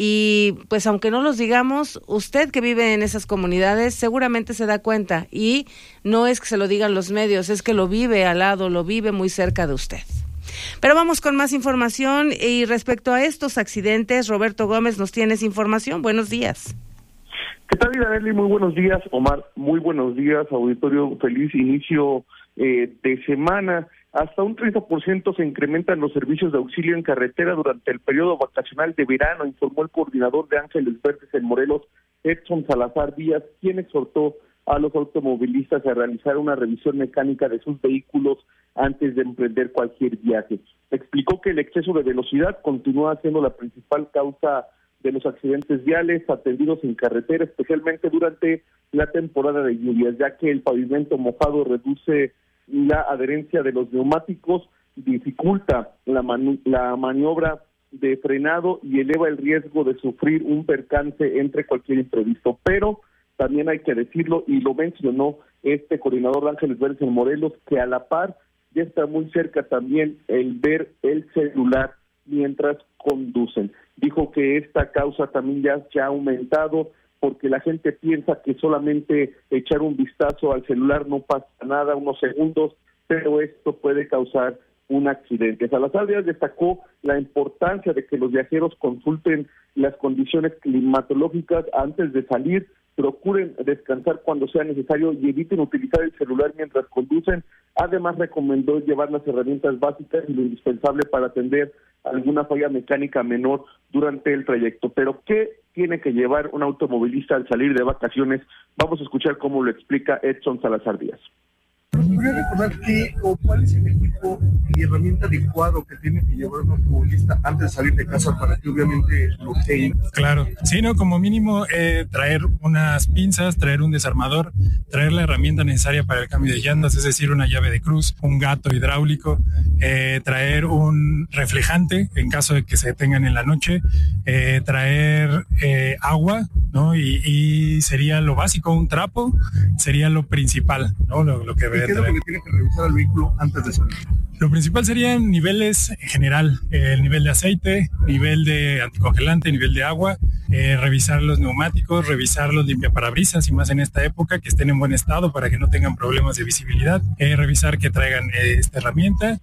y pues aunque no los digamos, usted que vive en esas comunidades seguramente se da cuenta y no es que se lo digan los medios, es que lo vive al lado, lo vive muy cerca de usted. Pero vamos con más información y respecto a estos accidentes, Roberto Gómez, nos tienes información. Buenos días. ¿Qué tal, Iraneli? Muy buenos días, Omar. Muy buenos días, auditorio. Feliz inicio eh, de semana. Hasta un treinta por ciento se incrementan los servicios de auxilio en carretera durante el periodo vacacional de verano, informó el coordinador de Ángeles Verdes en Morelos, Edson Salazar Díaz, quien exhortó a los automovilistas a realizar una revisión mecánica de sus vehículos antes de emprender cualquier viaje. Explicó que el exceso de velocidad continúa siendo la principal causa de los accidentes viales atendidos en carretera, especialmente durante la temporada de lluvias, ya que el pavimento mojado reduce la adherencia de los neumáticos, dificulta la, mani- la maniobra de frenado y eleva el riesgo de sufrir un percance entre cualquier imprevisto. Pero también hay que decirlo, y lo mencionó este coordinador de Ángeles Verdes en Morelos, que a la par ya está muy cerca también el ver el celular mientras conducen. Dijo que esta causa también ya se ha aumentado porque la gente piensa que solamente echar un vistazo al celular no pasa nada, unos segundos, pero esto puede causar un accidente. Salazar Díaz destacó la importancia de que los viajeros consulten las condiciones climatológicas antes de salir, procuren descansar cuando sea necesario y eviten utilizar el celular mientras conducen. Además, recomendó llevar las herramientas básicas y lo indispensable para atender alguna falla mecánica menor durante el trayecto. Pero, ¿qué tiene que llevar un automovilista al salir de vacaciones? Vamos a escuchar cómo lo explica Edson Salazar Díaz. ¿Nos podría recordar qué o cuál es el equipo y herramienta adecuado que tiene que llevar un automovilista antes de salir de casa para que obviamente lo tenga? Claro, sí, no, como mínimo eh, traer unas pinzas, traer un desarmador, traer la herramienta necesaria para el cambio de llantas, es decir, una llave de cruz, un gato hidráulico, eh, traer un reflejante en caso de que se detengan en la noche, eh, traer eh, agua, ¿no? Y, y sería lo básico, un trapo, sería lo principal, ¿no? Lo, lo que ¿Y qué es lo que tiene que revisar el vehículo antes de salir? Lo principal serían niveles en general, eh, el nivel de aceite, nivel de anticongelante, nivel de agua, eh, revisar los neumáticos, revisar los limpiaparabrisas y más en esta época que estén en buen estado para que no tengan problemas de visibilidad, eh, revisar que traigan eh, esta herramienta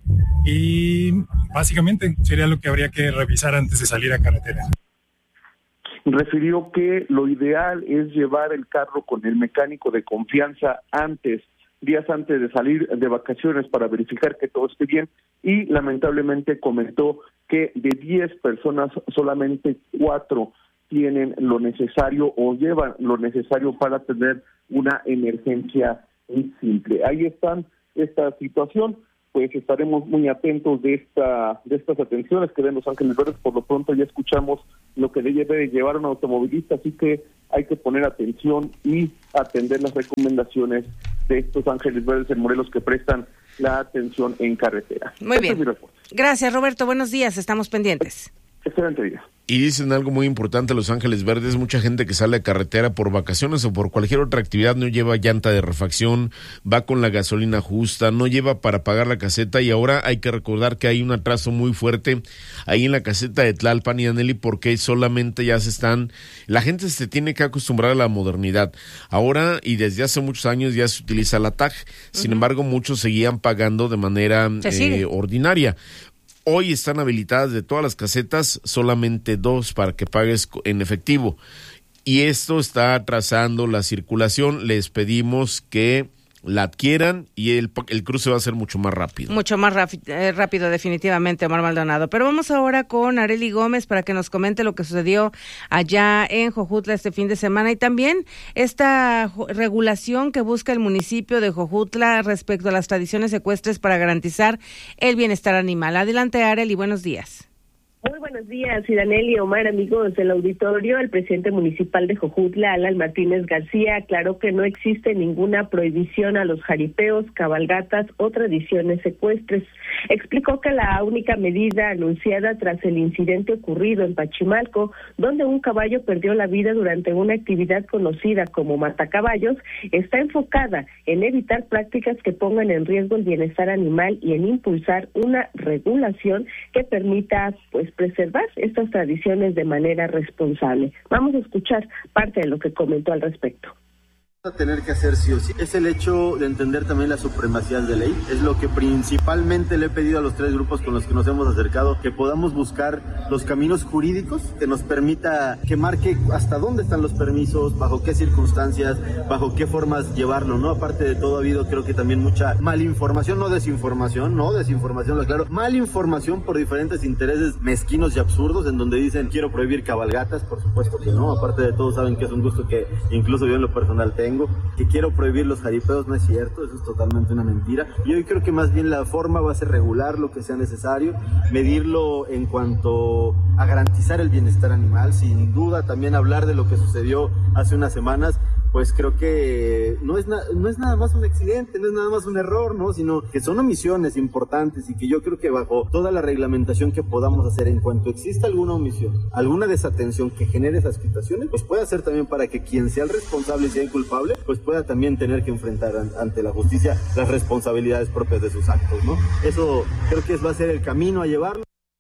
y básicamente sería lo que habría que revisar antes de salir a carretera. Refirió que lo ideal es llevar el carro con el mecánico de confianza antes, días antes de salir de vacaciones para verificar que todo esté bien y lamentablemente comentó que de diez personas solamente cuatro tienen lo necesario o llevan lo necesario para tener una emergencia muy simple. Ahí están esta situación, pues estaremos muy atentos de esta de estas atenciones que den Los Ángeles Verdes. Por lo pronto ya escuchamos lo que debe llevar un automovilista, así que hay que poner atención y atender las recomendaciones de estos Ángeles Verdes en Morelos que prestan la atención en carretera. Muy bien. Gracias, Roberto. Buenos días. Estamos pendientes. Excelente día. Y dicen algo muy importante Los Ángeles Verdes, mucha gente que sale a carretera por vacaciones o por cualquier otra actividad no lleva llanta de refacción, va con la gasolina justa, no lleva para pagar la caseta y ahora hay que recordar que hay un atraso muy fuerte ahí en la caseta de Tlalpan y Aneli porque solamente ya se están, la gente se tiene que acostumbrar a la modernidad. Ahora y desde hace muchos años ya se utiliza la T A G, sin uh-huh. embargo muchos seguían pagando de manera eh, ordinaria. Hoy están habilitadas de todas las casetas solamente dos para que pagues en efectivo. Y esto está atrasando la circulación. Les pedimos que la adquieran y el, el cruce va a ser mucho más rápido. Mucho más rápido, eh, rápido definitivamente, Omar Maldonado. Pero vamos ahora con Arely Gómez para que nos comente lo que sucedió allá en Jojutla este fin de semana y también esta regulación que busca el municipio de Jojutla respecto a las tradiciones ecuestres para garantizar el bienestar animal. Adelante, Arely, buenos días. Muy Muy buenos días, Iranel y Omar, amigos del auditorio. El presidente municipal de Jojutla, Alan Martínez García, aclaró que no existe ninguna prohibición a los jaripeos, cabalgatas o tradiciones ecuestres. Explicó que la única medida anunciada tras el incidente ocurrido en Pachimalco, donde un caballo perdió la vida durante una actividad conocida como matacaballos, está enfocada en evitar prácticas que pongan en riesgo el bienestar animal y en impulsar una regulación que permita, pues, preservar estas tradiciones de manera responsable. Vamos a escuchar parte de lo que comentó al respecto. A tener que hacer sí o sí es el hecho de entender también la supremacía de ley. Es lo que principalmente le he pedido a los tres grupos con los que nos hemos acercado, que podamos buscar los caminos jurídicos que nos permita, que marque hasta dónde están los permisos, bajo qué circunstancias, bajo qué formas llevarlo, ¿no? Aparte de todo ha habido, creo que también mucha malinformación, no desinformación, no desinformación, lo aclaro, malinformación por diferentes intereses mezquinos y absurdos, en donde dicen quiero prohibir cabalgatas, por supuesto que no. Aparte de todo saben que es un gusto que incluso yo en lo personal tengo. Que quiero prohibir los jaripeos, no es cierto, eso es totalmente una mentira. Yo creo que más bien la forma va a ser regular lo que sea necesario, medirlo en cuanto a garantizar el bienestar animal, sin duda también hablar de lo que sucedió hace unas semanas. Pues creo que no es, na- no es nada más un accidente, no es nada más un error, ¿no? Sino que son omisiones importantes y que yo creo que bajo toda la reglamentación que podamos hacer, en cuanto exista alguna omisión, alguna desatención que genere esas situaciones, pues puede ser también para que quien sea el responsable y sea inculpable, pues pueda también tener que enfrentar an- ante la justicia las responsabilidades propias de sus actos, ¿no? Eso creo que va a ser el camino a llevarlo.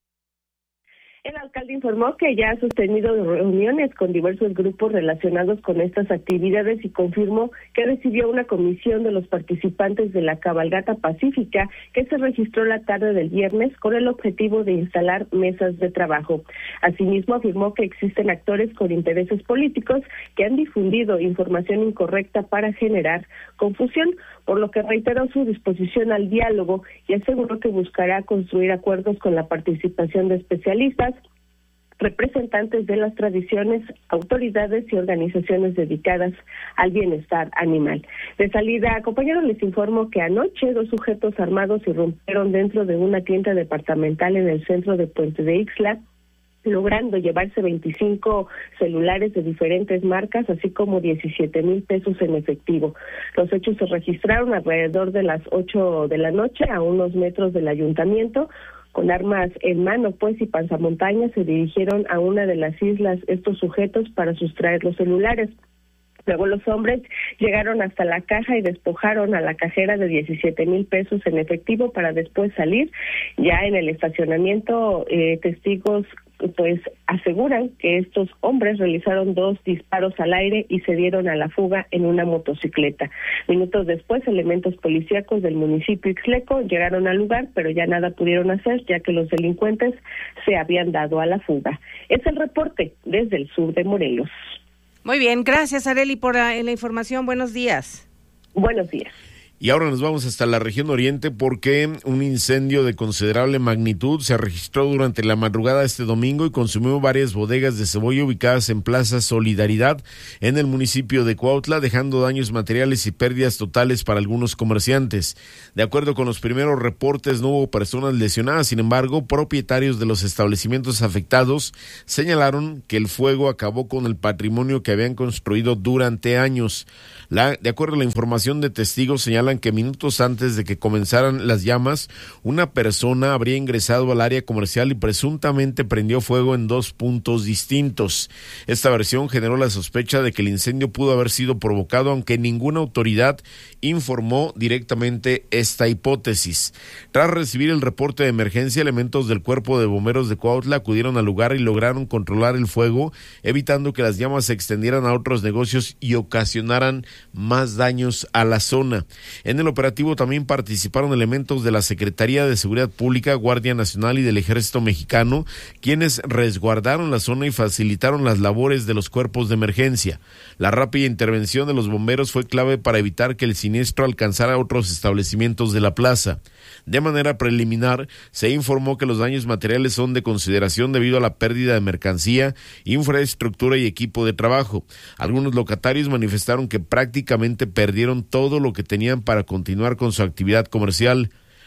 El alcalde informó que ya ha sostenido reuniones con diversos grupos relacionados con estas actividades y confirmó que recibió una comisión de los participantes de la cabalgata pacífica que se registró la tarde del viernes con el objetivo de instalar mesas de trabajo. Asimismo, afirmó que existen actores con intereses políticos que han difundido información incorrecta para generar confusión, por lo que reiteró su disposición al diálogo y aseguró que buscará construir acuerdos con la participación de especialistas, representantes de las tradiciones, autoridades y organizaciones dedicadas al bienestar animal. De salida, compañeros, les informo que anoche dos sujetos armados irrumpieron dentro de una tienda departamental en el centro de Puente de Ixtla, logrando llevarse veinticinco celulares de diferentes marcas, así como diecisiete mil pesos en efectivo. Los hechos se registraron alrededor de las ocho de la noche a unos metros del ayuntamiento. Con armas en mano, pues, y panzamontañas, se dirigieron a una de las islas estos sujetos para sustraer los celulares. Luego los hombres llegaron hasta la caja y despojaron a la cajera de diecisiete mil pesos en efectivo para después salir. Ya en el estacionamiento, eh, testigos pues aseguran que estos hombres realizaron dos disparos al aire y se dieron a la fuga en una motocicleta. Minutos después, elementos policíacos del municipio Ixleco llegaron al lugar, pero ya nada pudieron hacer, ya que los delincuentes se habían dado a la fuga. Es el reporte desde el sur de Morelos. Muy bien, gracias Arely por la, la información. Buenos días. Buenos días. Y ahora nos vamos hasta la región oriente porque un incendio de considerable magnitud se registró durante la madrugada de este domingo y consumió varias bodegas de cebolla ubicadas en Plaza Solidaridad en el municipio de Cuautla, dejando daños materiales y pérdidas totales para algunos comerciantes. De acuerdo con los primeros reportes, no hubo personas lesionadas. Sin embargo, propietarios de los establecimientos afectados señalaron que el fuego acabó con el patrimonio que habían construido durante años. La, de acuerdo a la información de testigos, señalan que minutos antes de que comenzaran las llamas, una persona habría ingresado al área comercial y presuntamente prendió fuego en dos puntos distintos. Esta versión generó la sospecha de que el incendio pudo haber sido provocado, aunque ninguna autoridad informó directamente esta hipótesis. Tras recibir el reporte de emergencia, elementos del Cuerpo de Bomberos de Cuautla acudieron al lugar y lograron controlar el fuego, evitando que las llamas se extendieran a otros negocios y ocasionaran más daños a la zona. En el operativo también participaron elementos de la Secretaría de Seguridad Pública, Guardia Nacional y del Ejército Mexicano, quienes resguardaron la zona y facilitaron las labores de los cuerpos de emergencia. La rápida intervención de los bomberos fue clave para evitar que el siniestro alcanzara otros establecimientos de la plaza. De manera preliminar, se informó que los daños materiales son de consideración debido a la pérdida de mercancía, infraestructura y equipo de trabajo. Algunos locatarios manifestaron que prácticamente perdieron todo lo que tenían para continuar con su actividad comercial.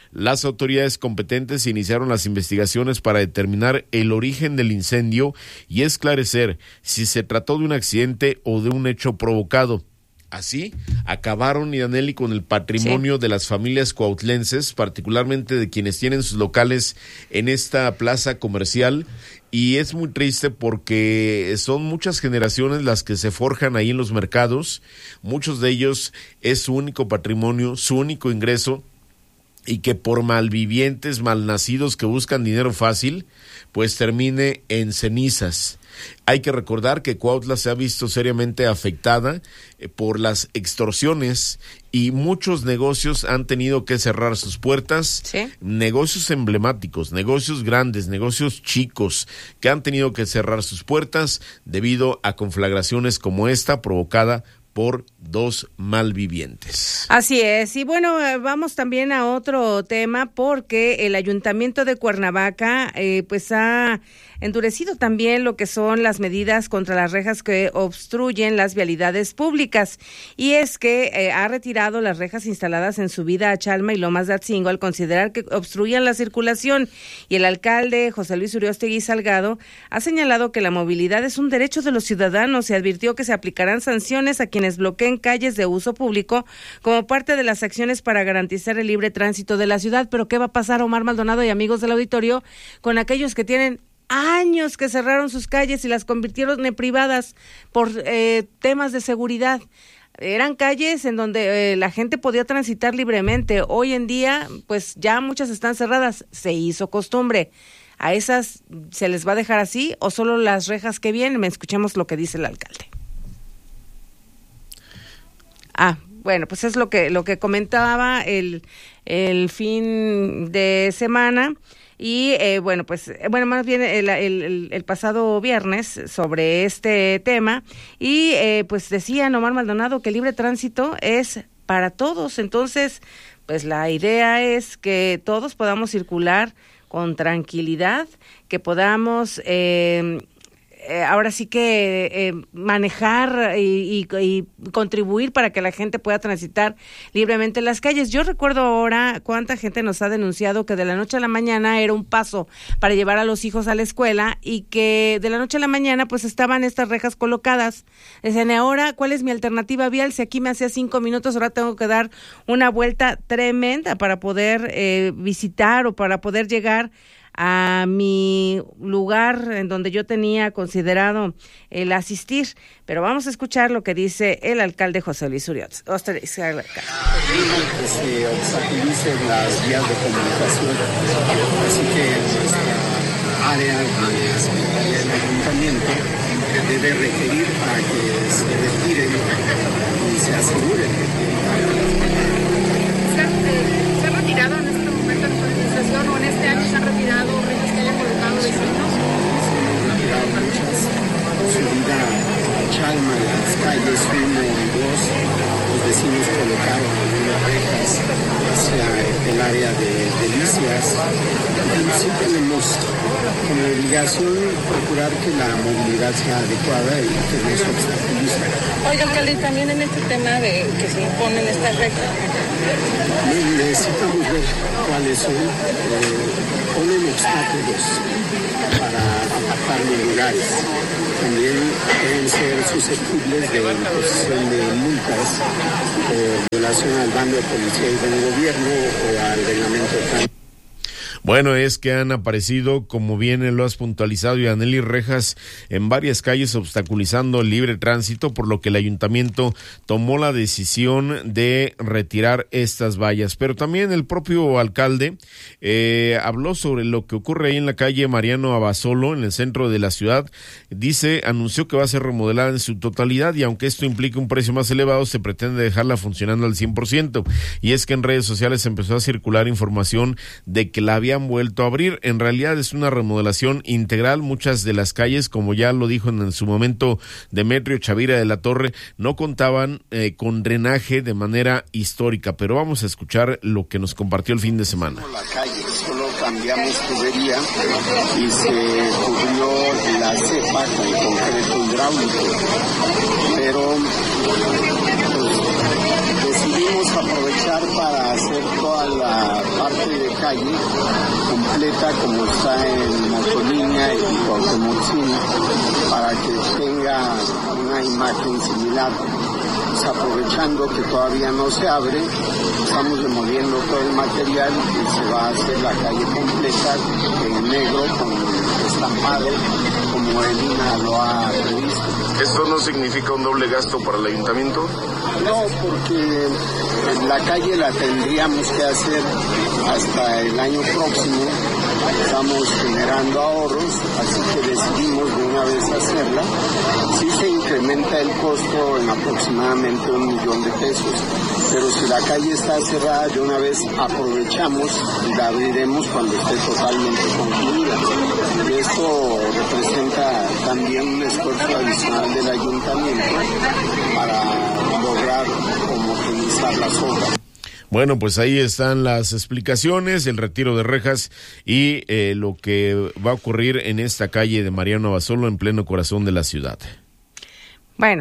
Las autoridades competentes iniciaron las investigaciones para determinar el origen del incendio y esclarecer si se trató de un accidente o de un hecho provocado. Así, acabaron, Idaneli, con el patrimonio sí. de las familias cuautlenses, particularmente de quienes tienen sus locales en esta plaza comercial, y es muy triste porque son muchas generaciones las que se forjan ahí en los mercados, muchos de ellos es su único patrimonio, su único ingreso, y que por malvivientes, malnacidos que buscan dinero fácil, pues termine en cenizas. Hay que recordar que Cuautla se ha visto seriamente afectada eh, por las extorsiones y muchos negocios han tenido que cerrar sus puertas, ¿sí? Negocios emblemáticos, negocios grandes, negocios chicos que han tenido que cerrar sus puertas debido a conflagraciones como esta provocada por dos malvivientes. Así es, y bueno, vamos también a otro tema porque el Ayuntamiento de Cuernavaca eh, pues ha endurecido también lo que son las medidas contra las rejas que obstruyen las vialidades públicas, y es que eh, ha retirado las rejas instaladas en subida a Chalma y Lomas de Atzingo al considerar que obstruyen la circulación, y el alcalde José Luis Uriostegui Salgado ha señalado que la movilidad es un derecho de los ciudadanos y advirtió que se aplicarán sanciones a quienes bloqueen calles de uso público como parte de las acciones para garantizar el libre tránsito de la ciudad. Pero ¿qué va a pasar, Omar Maldonado y amigos del auditorio, con aquellos que tienen años que cerraron sus calles y las convirtieron en privadas por eh, temas de seguridad? Eran calles en donde eh, la gente podía transitar libremente. Hoy en día, pues ya muchas están cerradas. Se hizo costumbre. ¿A esas se les va a dejar así o solo las rejas que vienen? Escuchemos lo que dice el alcalde. Ah, bueno, pues es lo que lo que comentaba el el fin de semana. Y eh, bueno, pues, bueno, más bien el, el, el pasado viernes sobre este tema, y eh, pues decía Omar Maldonado que el libre tránsito es para todos. Entonces, pues la idea es que todos podamos circular con tranquilidad, que podamos eh, eh, ahora sí que eh, manejar y, y, y contribuir para que la gente pueda transitar libremente las calles. Yo recuerdo ahora cuánta gente nos ha denunciado que de la noche a la mañana era un paso para llevar a los hijos a la escuela y que de la noche a la mañana pues estaban estas rejas colocadas. Dicen, ahora, ¿cuál es mi alternativa vial? Si aquí me hacía cinco minutos, ahora tengo que dar una vuelta tremenda para poder eh, visitar o para poder llegar a mi lugar en donde yo tenía considerado el asistir. Pero vamos a escuchar lo que dice el alcalde José Luis Uriostegui. Que se obstaculicen las vías de comunicación. Así que nuestra área del ayuntamiento debe requerir para que se retiren y se aseguren. ¿Se ha retirado en este momento en su administración o en este año se han retirado rejas que hayan colocado vecinos? Se han retirado muchas. Subida a Chalma, en las calles uno y dos, los vecinos colocaron algunas rejas hacia el área de Delicias. Y sí tenemos como obligación procurar que la movilidad sea adecuada y que no se obstaculice. Oiga, alcalde, también en este tema de que se imponen estas rejas, necesitamos ver cuáles son, eh, ponen obstáculos para apartar lugares. También pueden ser susceptibles de imposición de multas por violación al bando de policía y del gobierno o al reglamento de tránsito. Bueno, es que han aparecido, como bien lo has puntualizado, Yaneli, rejas en varias calles obstaculizando el libre tránsito, por lo que el ayuntamiento tomó la decisión de retirar estas vallas. Pero también el propio alcalde eh, habló sobre lo que ocurre ahí en la calle Mariano Abasolo, en el centro de la ciudad. Dice, anunció que va a ser remodelada en su totalidad y aunque esto implique un precio más elevado, se pretende dejarla funcionando al cien por ciento. Y es que en redes sociales empezó a circular información de que la habían vuelto a abrir. En realidad es una remodelación integral. Muchas de las calles, como ya lo dijo en, en su momento Demetrio Chavira de la Torre, no contaban eh, con drenaje de manera histórica, pero vamos a escuchar lo que nos compartió el fin de semana. La calle, solo cambiamos tubería y se cubrió la cepa con concreto hidráulico, pero pues, decidimos aprovechar para hacer toda la parte de calle completa como está en Motolínea y Cuauhtémoc, para que tenga una imagen similar. Pues aprovechando que todavía no se abre, estamos demoliendo todo el material y se va a hacer la calle completa en negro con estampado como el I N A lo ha previsto. ¿Esto no significa un doble gasto para el ayuntamiento? No, porque la calle la tendríamos que hacer hasta el año próximo. Estamos generando ahorros, así que decidimos de una vez hacerla. Sí se incrementa el costo en aproximadamente un millón de pesos, pero si la calle está cerrada, de una vez aprovechamos y la abriremos cuando esté totalmente concluida. Y esto representa también un esfuerzo adicional del ayuntamiento para lograr homogeneizar las obras. Bueno, pues ahí están las explicaciones, el retiro de rejas y eh, lo que va a ocurrir en esta calle de Mariano Abasolo en pleno corazón de la ciudad. Bueno,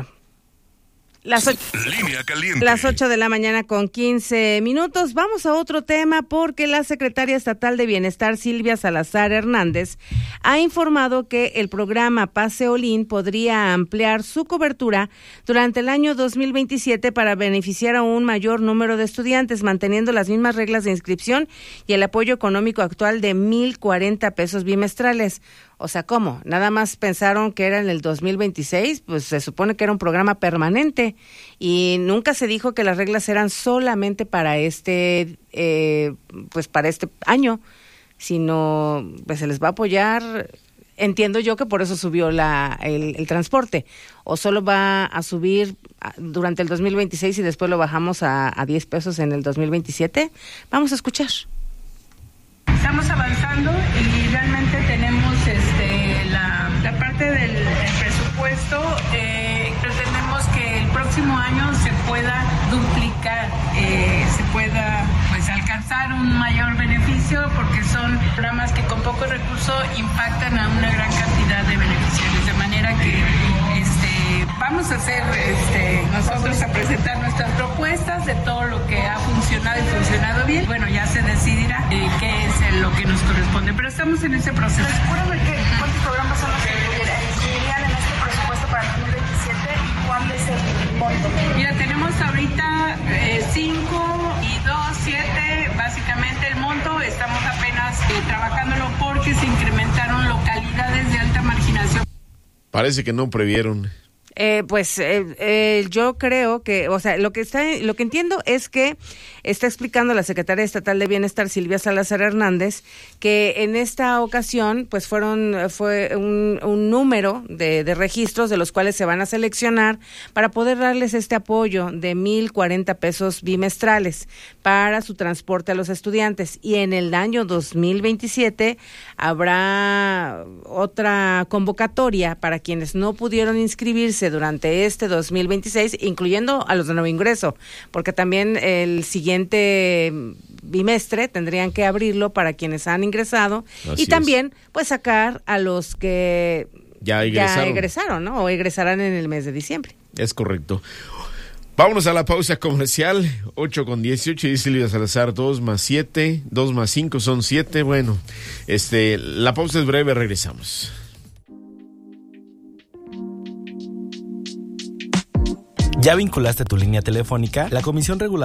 las ocho, Línea Caliente. las ocho de la mañana con quince minutos. Vamos a otro tema porque la secretaria estatal de Bienestar, Silvia Salazar Hernández, ha informado que el programa Paseolín podría ampliar su cobertura durante el año dos mil veintisiete para beneficiar a un mayor número de estudiantes, manteniendo las mismas reglas de inscripción y el apoyo económico actual de mil cuarenta pesos bimestrales. O sea, ¿cómo? Nada más pensaron que era en el dos mil veintiséis, pues se supone que era un programa permanente y nunca se dijo que las reglas eran solamente para este, eh, pues para este año, sino pues se les va a apoyar. Entiendo yo que por eso subió la el, el transporte, o solo va a subir durante el dos mil veintiséis y después lo bajamos a, a diez pesos en el dos mil veintisiete. Vamos a escuchar. Estamos avanzando y realmente tenemos este la, la parte del presupuesto. Eh, pretendemos que el próximo año se pueda duplicar, eh, se pueda pues alcanzar un mayor beneficio, porque son programas que con pocos recursos impactan a una gran cantidad de beneficiarios, de manera que este vamos a hacer este nosotros a presentar nuestras propuestas de todo lo que ha funcionado y funcionado bien. Bueno, ya se decidirá eh, qué es lo que nos corresponde, pero estamos en ese proceso. Recuérdame que cuántos programas son los que incluirían en este presupuesto para el dos mil veintisiete y cuál es el monto. Mira, tenemos ahorita eh, cinco y dos, siete, básicamente el monto. Estamos apenas eh, trabajándolo porque se incrementaron localidades de alta marginación. Parece que no previeron. Eh, pues eh, eh, yo creo que, o sea, lo que está, lo que entiendo es que está explicando la secretaria estatal de Bienestar, Silvia Salazar Hernández, que en esta ocasión, pues fueron, fue un, un número de, de registros de los cuales se van a seleccionar para poder darles este apoyo de mil cuarenta pesos bimestrales para su transporte a los estudiantes. Y en el año dos mil veintisiete habrá otra convocatoria para quienes no pudieron inscribirse durante este dos mil veintiséis, incluyendo a los de nuevo ingreso, porque también el siguiente bimestre tendrían que abrirlo para quienes han ingresado. Así y también es. Pues sacar a los que ya egresaron. ya egresaron, ¿no? O egresarán en el mes de diciembre. Es correcto. Vámonos a la pausa comercial, ocho con dieciocho, dice Silvia Salazar, dos más siete, dos más cinco son siete. Bueno, este, la pausa es breve, regresamos. ¿Ya vinculaste tu línea telefónica? La Comisión Reguladora